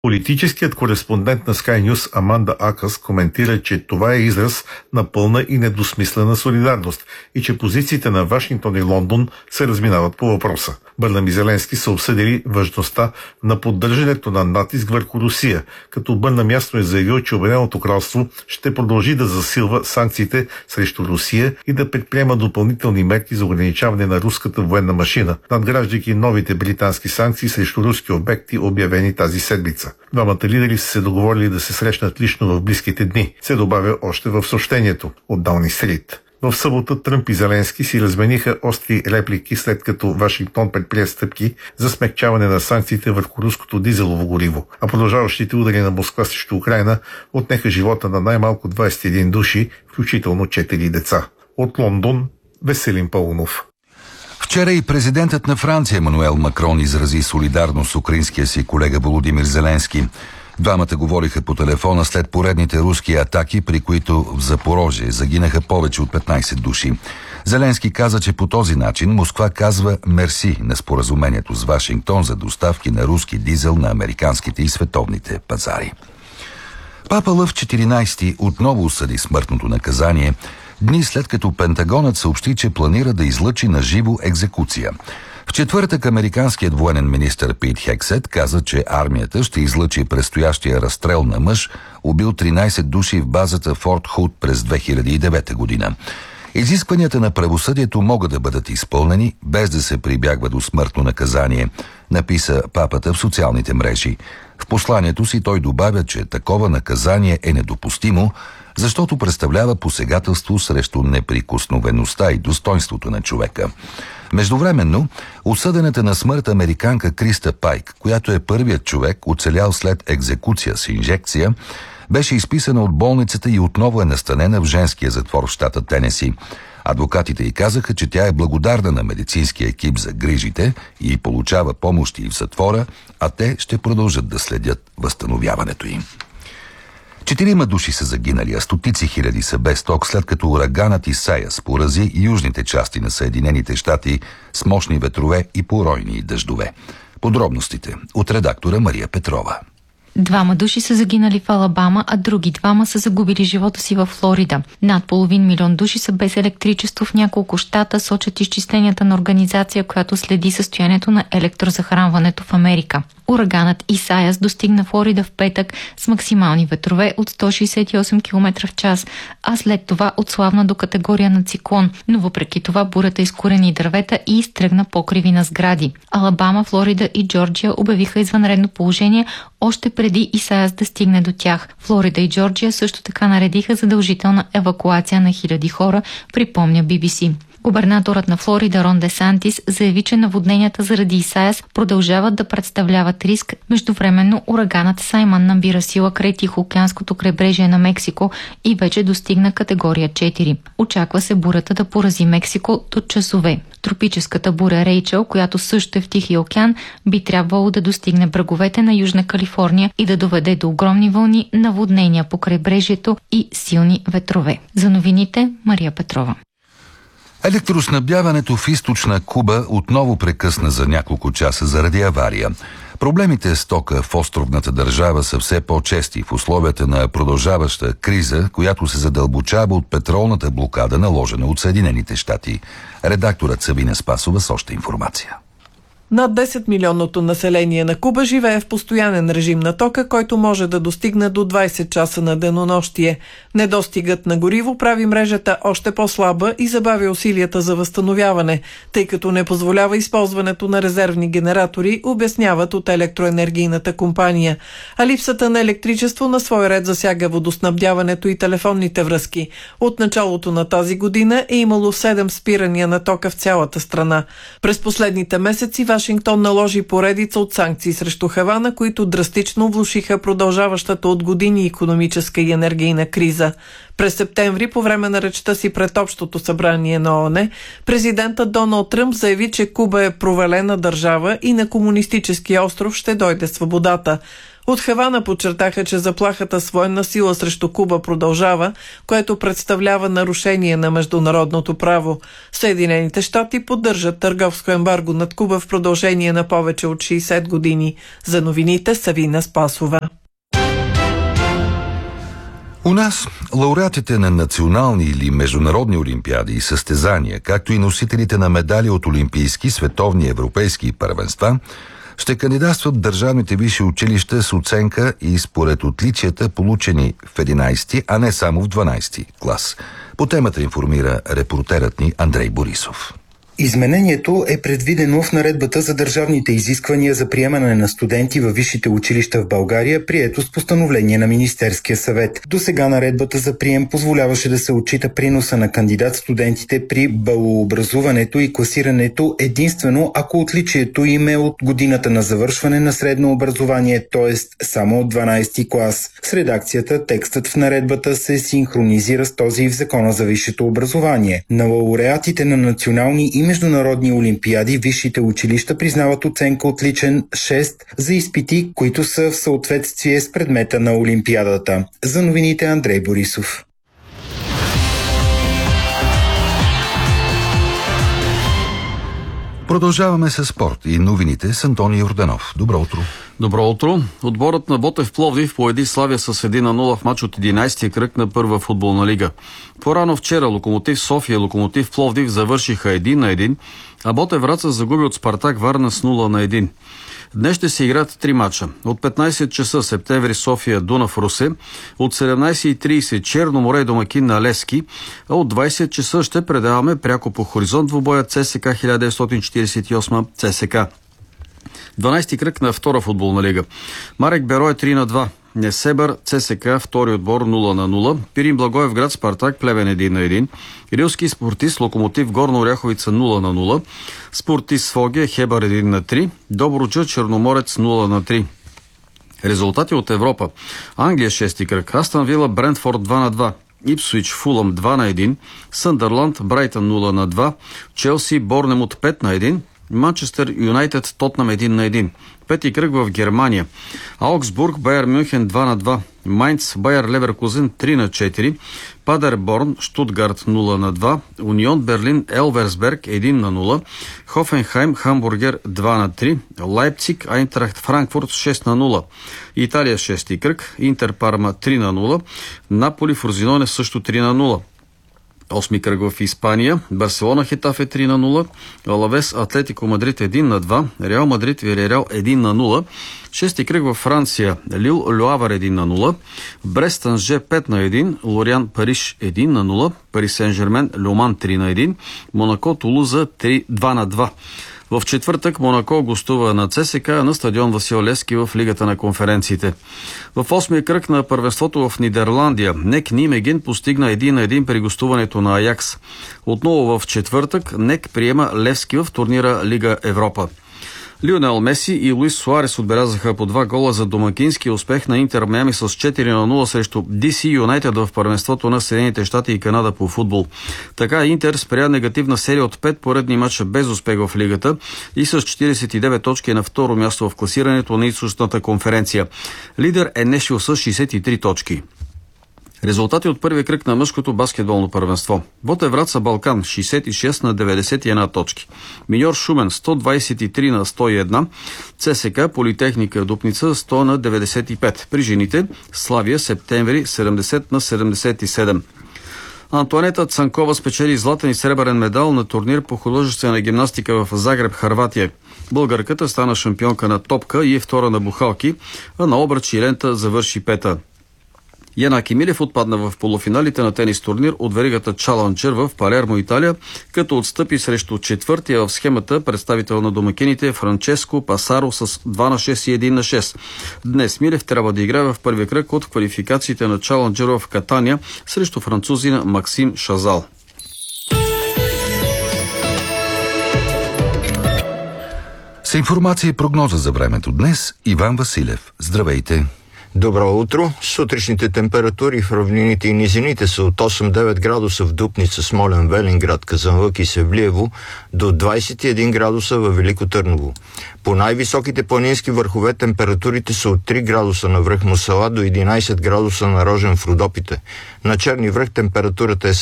Политическият кореспондент на Sky News Аманда Акъс коментира, че това е израз на пълна и недосмислена солидарност и че позициите на Вашингтон и Лондон се разминават по въпроса. Бърнам и Зеленски са обсъдили важността на поддържането на натиск върху Русия, като Бърнам ясно е заявил, че Обединеното кралство ще продължи да засилва санкциите срещу Русия и да предприема допълнителни мерки за ограничаване на руската военна машина, надграждайки новите британски санкции срещу руски обекти, обявени тази седмица. Двамата лидери са се договорили да се срещнат лично в близките дни, се добавя още в съобщението от Даунинг Стрит. В събота Тръмп и Зеленски си размениха остри реплики, след като Вашингтон предприе стъпки за смекчаване на санкциите върху руското дизелово гориво, а продължаващите удари на Москва срещу Украйна отнеха живота на най-малко 21 души, включително 4 деца. От Лондон Веселин Паунов. Вчера и президентът на Франция Емануел Макрон изрази солидарност с украинския си колега Володимир Зеленски. Двамата говориха по телефона след поредните руски атаки, при които в Запорожие загинаха повече от 15 души. Зеленски каза, че по този начин Москва казва мерси на споразумението с Вашингтон за доставки на руски дизел на американските и световните пазари. Папа Лъв 14 отново осъди смъртното наказание, дни след като Пентагонът съобщи, че планира да излъчи на живо екзекуция. В четвъртък американският военен министър Пит Хексет каза, че армията ще излъчи предстоящия разстрел на мъж, убил 13 души в базата Форт Худ през 2009 година. Изискванията на правосъдието могат да бъдат изпълнени, без да се прибягва до смъртно наказание, написа папата в социалните мрежи. В посланието си той добавя, че такова наказание е недопустимо, защото представлява посегателство срещу неприкосновеността и достоинството на човека. Междувременно, осъдената на смърт американка Криста Пайк, която е първият човек, оцелял след екзекуция с инжекция, беше изписана от болницата и отново е настанена в женския затвор в щата Тенеси. Адвокатите й казаха, че тя е благодарна на медицинския екип за грижите и получава помощи и в затвора, а те ще продължат да следят възстановяването им. 4 души са загинали, а стотици хиляди са без ток, след като ураганът Исайас порази южните части на Съединените щати с мощни ветрове и поройни дъждове. Подробностите от редактора Мария Петрова. 2 души са загинали в Алабама, а други 2 са загубили живота си във Флорида. Над половин милион души са без електричество в няколко щата, сочат изчисленията на организация, която следи състоянието на електрозахранването в Америка. Ураганът Исайас достигна Флорида в петък с максимални ветрове от 168 км в час, а след това отслабна до категория на циклон, но въпреки това бурята изкорени дървета и изтръгна покриви на сгради. Алабама, Флорида и Джорджия обявиха извънредно положение още преди Исайас да стигне до тях. Флорида и Джорджия също така наредиха задължителна евакуация на хиляди хора, припомня BBC. Губернаторът на Флорида Рон Де Сантис заяви, че наводненията заради Исайас продължават да представляват риск. Междувременно ураганът Саймън набира сила край Тихоокеанското крайбрежие на Мексико и вече достигна категория 4. Очаква се бурята да порази Мексико до часове. Тропическата буря Рейчел, която също е в Тихия океан, би трябвало да достигне бреговете на Южна Калифорния и да доведе до огромни вълни, наводнения по крайбрежието и силни ветрове. За новините Мария Петрова. Електроснабдяването в източна Куба отново прекъсна за няколко часа заради авария. Проблемите с тока в островната държава са все по-чести в условията на продължаваща криза, която се задълбочава от петролната блокада, наложена от Съединените щати. Редакторът Сабина Спасова с още информация. Над 10-милионното население на Куба живее в постоянен режим на тока, който може да достигне до 20 часа на денонощие. Недостигът на гориво прави мрежата още по-слаба и забавя усилията за възстановяване, тъй като не позволява използването на резервни генератори, обясняват от електроенергийната компания. А липсата на електричество на свой ред засяга водоснабдяването и телефонните връзки. От началото на тази година е имало 7 спирания на тока в цялата страна. През последните месеци Вашингтон наложи поредица от санкции срещу Хавана, които драстично влошиха продължаващата от години икономическа и енергийна криза. През септември, по време на речта си пред Общото събрание на ООН, президентът Доналд Тръмп заяви, че Куба е провалена държава и на комунистическия остров ще дойде свободата. От Хавана подчертаха, че заплахата с военна сила срещу Куба продължава, което представлява нарушение на международното право. Съединените щати поддържат търговско ембарго над Куба в продължение на повече от 60 години. За новините Савина Спасова. У нас лауреатите на национални или международни олимпиади и състезания, както и носителите на медали от олимпийски, световни, европейски първенства, ще кандидатстват в държавните висши училища с оценка и според отличията, получени в 11, а не само в 12 клас. По темата информира репортерът ни Андрей Борисов. Изменението е предвидено в наредбата за държавните изисквания за приемане на студенти във висшите училища в България, прието с постановление на Министерския съвет. Досега наредбата за прием позволяваше да се отчита приноса на кандидат-студентите при балообразуването и класирането единствено ако отличието им е от годината на завършване на средно образование, т.е. само от 12 клас. С редакцията текстът в наредбата се синхронизира с този в Закона за висшето образование. На лауреатите на национални и международни олимпиади висшите училища признават оценка отличен 6 за изпити, които са в съответствие с предмета на олимпиадата. За новините Андрей Борисов. Продължаваме с спорт и новините с Антони Йорданов. Добро утро. Добро утро. Отборът на Ботев Пловдив победи Славия с 1-0 в мач от 11-ти кръг на първа футболна лига. По-рано вчера Локомотив София и Локомотив Пловдив завършиха 1-1, а Ботев Враца загуби от Спартак Варна с 0-1. Днес ще се играят 3 мача. От 15 часа Септември София Дунав Русе, от 17:30 Черно море домакин на Левски, а от 20 часа ще предаваме пряко по хоризонт двубоя ЦСК 1948 ЦСК. 12-ти кръг на втора футболна лига. Марек Берой 3-2. Несебър ЦСК втори отбор 0-0. Пирин Благоевград Спартак Плевен 1-1. Рилски Спортист Локомотив Горна Оряховица 0-0. Спортист Своге Хебър 1-3. Добруджа Черноморец 0-3. Резултати от Европа. Англия 6-ти кръг. Астън Вила Брентфорд 2-2. Ипсвич Фулъм 2-1. Съндърланд Брайтън 0-2. Челси Борнемут 5-1. Манчестър Юнайтед Тотнам 1-1. Пети кръг в Германия. Аугсбург Байер Мюнхен 2-2. Майнц Байер Леверкузен 3-4. Падерборн Штутгарт 0-2. Унион Берлин Елверсберг 1-0. Хофенхайм Хамбургер 2-3. Лайпциг Айнтрахт Франкфурт 6-0. Италия 6-ти кръг. Интер Парма 3-0. Наполи Фрозиноне също 3-0. 8-ми кръг в Испания. Барселона Хетафе 3-0. Алавес Атлетико Мадрид 1-2. Реал Мадрид Вилерреал 1-0. 6-ти кръг във Франция. Лил Люавър 1-0. Брест Анже 5-1. Лориан Париж 1-0. Пари Сен-Жермен Люман 3-1. Монако Тулуза 2-2. В четвъртък Монако гостува на ЦСК на стадион Васил Левски в Лигата на конференциите. В 8-ми кръг на първенството в Нидерландия НЕК Нимеген постигна 1-1 при гостуването на Аякс. Отново в четвъртък НЕК приема Левски в турнира Лига Европа. Лионел Меси и Луис Суарес отбелязаха по 2 гола за домакински успех на Интер Миами с 4-0 срещу DC Юнайтед в първенството на Съединените щати и Канада по футбол. Така Интер спря негативна серия от 5 поредни мача без успех в лигата и с 49 точки на второ място в класирането на източната конференция. Лидер е Нешвил с 63 точки. Резултати от първия кръг на мъжкото баскетболно първенство. Ботев Враца Балкан 66 на 91 точки. Миньор Шумен 123 на 101. ЦСК Политехника Дупница 100 на 95. При жените Славия Септември 70 на 77. Антуанета Цанкова спечели златен и сребърен медал на турнир по художествена гимнастика в Загреб, Хърватия. Българката стана шампионка на топка и е втора на бухалки, а на обръч и лента завърши пета. Янаки Милев отпадна в полуфиналите на тенис турнир от веригата Чаланджер в Палермо, Италия, като отстъпи срещу четвъртия в схемата представител на домакините Франческо Пасаро с 2-6 и 1-6. Днес Милев трябва да играе в първия кръг от квалификациите на Чаланджер в Катания срещу французина Максим Шазал. С информация и прогноза за времето днес Иван Василев. Здравейте! Добро утро! Сутрешните температури в равнините и низините са от 8-9 градуса в Дупница, Смолян, Велинград, Казанлък и Севлиево до 21 градуса във Велико Търново. По най-високите планински върхове температурите са от 3 градуса на връх Мусала до 11 градуса на Рожен в Родопите. На Черни връх температурата е